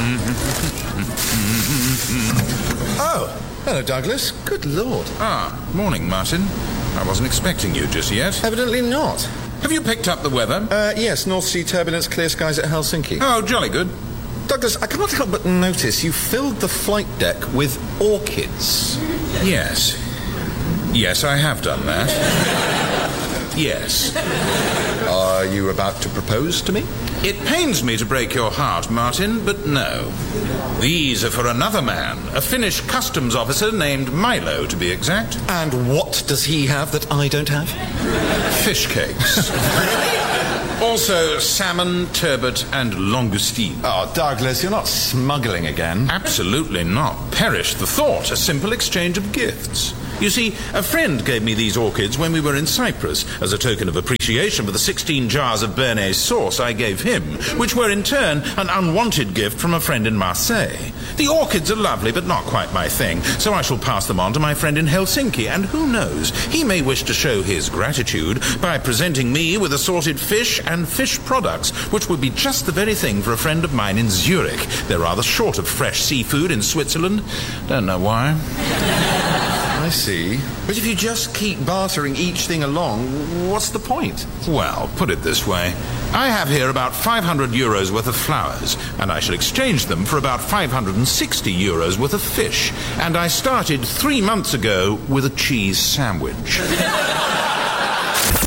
Oh, hello, Douglas. Good Lord. Morning, Martin. I wasn't expecting you just yet. Evidently not. Have you picked up the weather? Yes, North Sea turbulence, clear skies at Helsinki. Oh, jolly good. Douglas, I can't help but notice you filled the flight deck with orchids. Yes. Yes, I have done that. Yes. Are you about to propose to me? It pains me to break your heart, Martin, but no. These are for another man, a Finnish customs officer named Milo, to be exact. And what does he have that I don't have? Fish cakes. Also, salmon, turbot, and langoustine. Oh, Douglas, you're not smuggling again. Absolutely not. Perish the thought. A simple exchange of gifts. You see, a friend gave me these orchids when we were in Cyprus, as a token of appreciation for the 16 jars of Béarnaise sauce I gave him, which were in turn an unwanted gift from a friend in Marseille. The orchids are lovely, but not quite my thing, so I shall pass them on to my friend in Helsinki, and who knows, he may wish to show his gratitude by presenting me with assorted fish and fish products, which would be just the very thing for a friend of mine in Zurich. They're rather short of fresh seafood in Switzerland. Don't know why. I see. But if you just keep bartering each thing along, what's the point? Well, put it this way. I have here about 500 euros worth of flowers, and I shall exchange them for about 560 euros worth of fish. And I started 3 months ago with a cheese sandwich.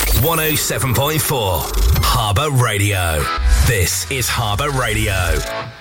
107.4 Harbour Radio. This is Harbour Radio.